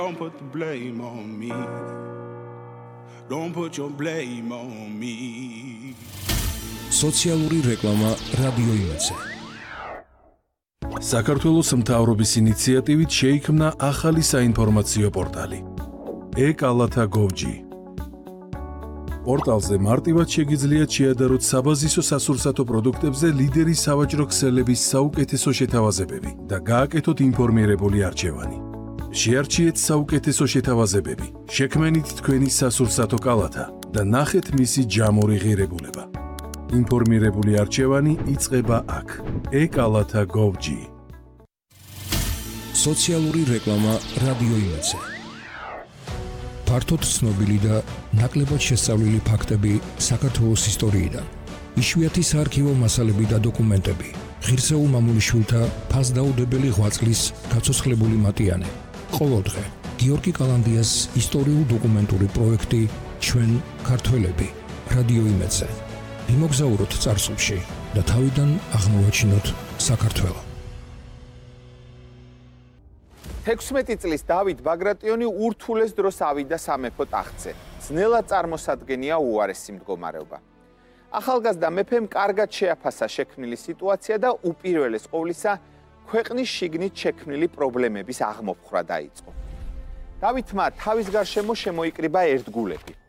Don't put the blame on me. Don't put your blame on me. სოციალური რეკლამა რადიო იმედზე. საქართველოს მთავრობის ინიციატივით შეიქმნა ახალი საინფორმაციო პორტალი e-kalata.gov.g. პორტალზე მარტივად შეგიძლიათ შეადაროთ საბაზისო სასურსათო პროდუქტებზე ლიდერი სავაჭრო ქსელების საუკეთესო შეთავაზებები და გააკეთოთ ინფორმირებული არჩევანი. შეარჩიეთ საუკეთესო შეთავაზებები, შექმნით თქვენი სასურსათო კალათა და ნახეთ მისი ჯამური ღირებულება. ინფორმირებული არჩევანი იწყება აქ. e-kalata.gov.g. სოციალური რეკლამა რადიო იმედზე. ფართოდ ცნობილი და ნაკლებად შესწავლილი ფაქტები საქართველოს ისტორიიდან. იშვიათი საარქივო მასალები და დოკუმენტები. ღირსეულ მამულიშვილთა ფასდაუდებელი ღვაწლის გაცოცხლებული მატიანე. ყოველდღე გიორგი კალანდიას ისტორიულ დოკუმენტური პროექტი ჩვენ ქართველები რადიო იმედზე. იმოგზაუროთ წარსულში და თავიდან აღმოვაჩინოთ საქართველო. 16 წლის დავით ბაგრატიონი ურთულეს დროს ავიდა სამეფო ტახტზე. ძნელად წარმოსადგენია უარესი მდგომარეობა. ახალგაზრდა მეფემ კარგად შეაფასა შექმნილი სიტუაცია და უპირველეს ყოვლისა ქვეყნის შიგნით შექმნილი პრობლემების აღმოფხვრა დაიწყო. დავითმა თავის გარშემო შემოიკრიბა ერთგულები.